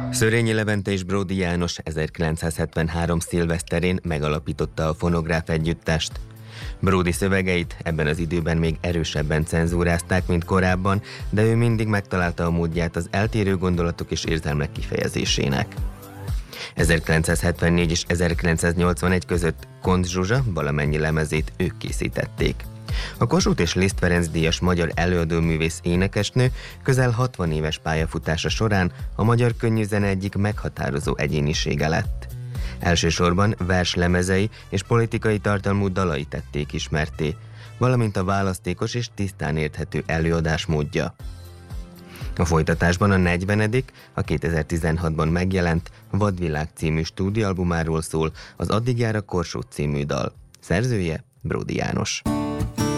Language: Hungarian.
Szörényi Levente és Bródy János 1973. szilveszterén megalapította a Fonográf együttest. Bródy szövegeit ebben az időben még erősebben cenzúrázták, mint korábban, de ő mindig megtalálta a módját az eltérő gondolatok és érzelmek kifejezésének. 1974 és 1981 között Kont Zsuzsa valamennyi lemezét ők készítették. A Kossuth és Liszt Ferenc díjas magyar előadóművész énekesnő közel 60 éves pályafutása során a magyar könnyűzene egyik meghatározó egyénisége lett. Elsősorban verslemezei és politikai tartalmú dalai tették ismertté, valamint a választékos és tisztán érthető előadásmódja. A folytatásban a 40., a 2016-ban megjelent Vadvilág című stúdióalbumáról szól az Addig jár a Kossuth című dal. Szerzője Bródy János.